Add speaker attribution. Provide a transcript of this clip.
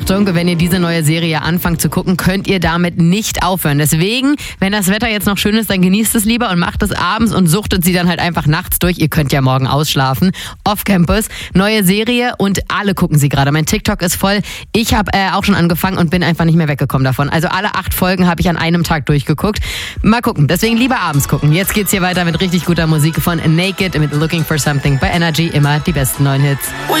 Speaker 1: Achtung, wenn ihr diese neue Serie anfangt zu gucken, könnt ihr damit nicht aufhören. Deswegen, wenn das Wetter jetzt noch schön ist, dann genießt es lieber und macht es abends und suchtet sie dann halt einfach nachts durch. Ihr könnt ja morgen ausschlafen. Off Campus, neue Serie und alle gucken sie gerade. Mein TikTok ist voll. Ich habe auch schon angefangen und bin einfach nicht mehr weggekommen davon. Also alle 8 Folgen habe ich an einem Tag durchgeguckt. Mal gucken, deswegen lieber abends gucken. Jetzt geht's hier weiter mit richtig guter Musik von Naked mit Looking for Something bei Energy. Immer die besten neuen Hits.